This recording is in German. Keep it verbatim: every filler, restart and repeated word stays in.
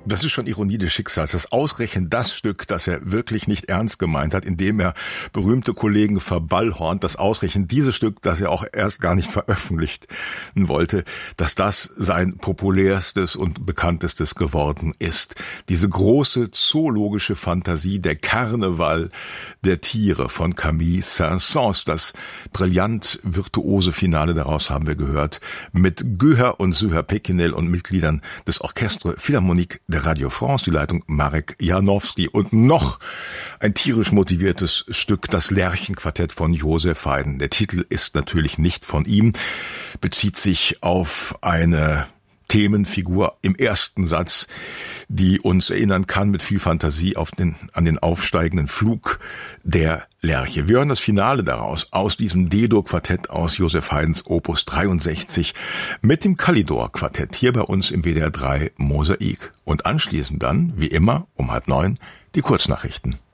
Das ist schon Ironie des Schicksals, das ausgerechnet das Stück, das er wirklich nicht ernst gemeint hat, indem er berühmte Kollegen verballhornt, das ausgerechnet dieses Stück, das er auch erst gar nicht veröffentlichen wollte, dass das sein populärstes und bekanntestes geworden ist. Diese große zoologische Fantasie, der Karneval der Tiere von Camille Saint-Saëns, das brillant virtuose Finale daraus haben wir gehört, mit Güher und Süher Pekinel und Mitgliedern des Orchestre Philharmonique der Radio France, die Leitung Marek Janowski, und noch ein tierisch motiviertes Stück, das Lerchenquartett von Joseph Haydn. Der Titel ist natürlich nicht von ihm, bezieht sich auf eine Themenfigur im ersten Satz, die uns erinnern kann mit viel Fantasie auf den, an den aufsteigenden Flug der Lerche. Wir hören das Finale daraus, aus diesem D-Dur-Quartett aus Joseph Haydns Opus dreiundsechzig mit dem Kalidor-Quartett hier bei uns im W D R drei Mosaik. Und anschließend dann, wie immer, um halb neun, die Kurznachrichten.